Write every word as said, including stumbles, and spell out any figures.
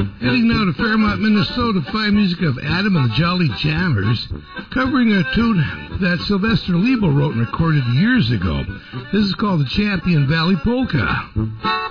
Heading now to Fairmont, Minnesota, fine music of Adam and the Jolly Jammers, covering a tune that Sylvester Lebo wrote and recorded years ago. This is called the Champion Valley Polka.